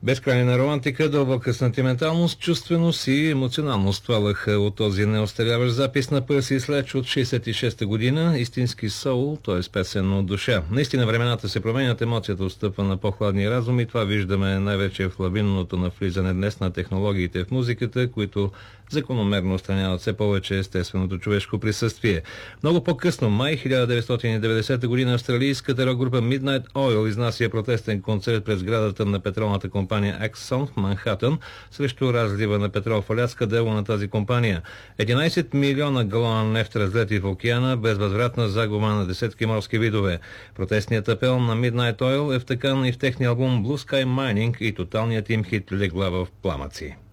Безкрайна романтика, дълбока сантименталност, чувственост и емоционалност твалаха от този неостаряващ запис на Пърси Следж от 66-та година, истински соул, т.е. песен от душа. Наистина времената се променят, емоцията отстъпва на по-хладния разум и това виждаме най-вече в лавинното навлизане днес на технологиите в музиката, които закономерно отстраняват все повече естественото човешко присъствие. Много по-късно, май 1990 година, австралийската рок-група Midnight Oil изнася протестен концерт през сградата на петролната компания Exxon в Манхатън срещу разлива на петрол в Аляска, дело на тази компания. 11 милиона галона нефт разлети в океана, безвъзвратна загуба на десетки морски видове. Протестният апел на Midnight Oil е втъкан и в техния албум Blue Sky Mining и тоталният им хит легла в пламъци.